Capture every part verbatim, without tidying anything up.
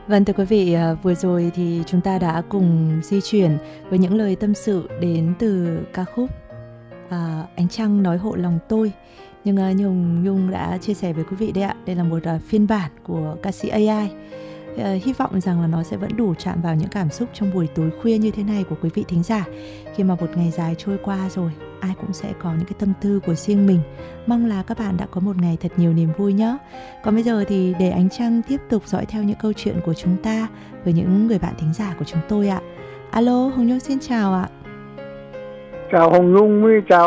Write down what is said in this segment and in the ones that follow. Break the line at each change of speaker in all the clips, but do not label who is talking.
Vâng, thưa quý vị, à, vừa rồi thì chúng ta đã cùng di chuyển với những lời tâm sự đến từ ca khúc à, Ánh Trăng Nói Hộ Lòng Tôi. Nhưng à, Nhung Nhung đã chia sẻ với quý vị đấy ạ, đây là một à, phiên bản của ca sĩ a i. À, hy vọng rằng là nó sẽ vẫn đủ chạm vào những cảm xúc trong buổi tối khuya như thế này của quý vị thính giả. Khi mà một ngày dài trôi qua rồi, ai cũng sẽ có những cái tâm tư của riêng mình. Mong là các bạn đã có một ngày thật nhiều niềm vui nhé. Còn bây giờ thì để Ánh Trăng tiếp tục dõi theo những câu chuyện của chúng ta với những người bạn thính giả của chúng tôi ạ. Alo, Hồng Nhung xin chào ạ.
Chào Hồng Nhung, với chào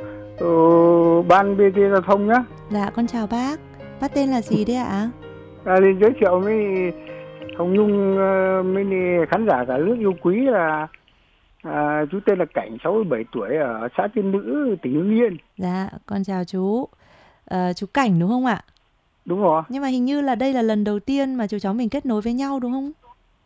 uh, ban bê tê giao thông nhé.
Dạ, con chào bác. Bác tên là gì đấy ạ?
À, thì giới thiệu với Hồng Nhung, với khán giả cả nước yêu quý là à, chú tên là Cảnh, sáu mươi bảy tuổi, ở xã Tiên Nữ, tỉnh Hưng Yên.
Dạ, con chào chú. À, chú Cảnh đúng không ạ?
Đúng rồi.
Nhưng mà hình như là đây là lần đầu tiên mà chú cháu mình kết nối với nhau đúng không?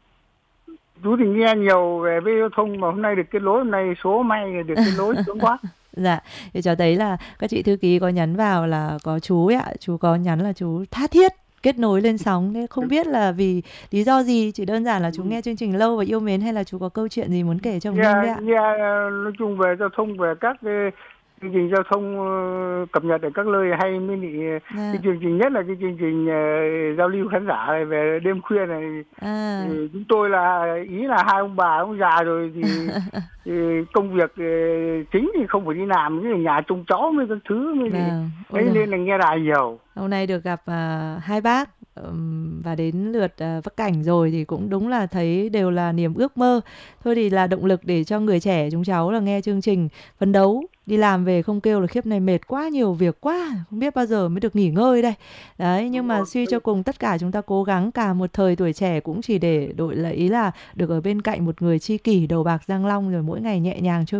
Chú thì nghe nhiều về bê tê giao thông mà hôm nay được kết nối, hôm nay số may được kết nối sướng quá.
Dạ, thì cháu thấy là các chị thư ký có nhắn vào là có chú ấy ạ, chú có nhắn là chú tha thiết kết nối lên sóng. Nên không biết là vì lý do gì, chỉ đơn giản là chú nghe chương trình lâu và yêu mến, hay là chú có câu chuyện gì muốn kể cho Hồng Nhung đấy ạ?
Nghe nói chung về giao thông, về các chương trình giao thông cập nhật ở các nơi hay, mới lại
À.
cái chương trình nhất là cái chương trình uh, giao lưu khán giả này về đêm khuya này.
À.
Thì chúng tôi là ý là hai ông bà ông già rồi thì, thì công việc uh, chính thì không phải đi làm, như nhà trông chó với các thứ mới
Vâng.
đấy, nên là nghe đài nhiều.
Hôm nay được gặp uh, hai bác um, và đến lượt uh, bác Cảnh rồi thì cũng đúng là thấy đều là niềm ước mơ. Thôi thì là động lực để cho người trẻ chúng cháu là nghe chương trình, phấn đấu đi làm về không kêu là khiếp này mệt quá, nhiều việc quá, không biết bao giờ mới được nghỉ ngơi đây. Đấy, nhưng mà suy cho cùng tất cả chúng ta cố gắng cả một thời tuổi trẻ cũng chỉ để đội là ý là được ở bên cạnh một người tri kỷ đầu bạc răng long, rồi mỗi ngày nhẹ nhàng trôi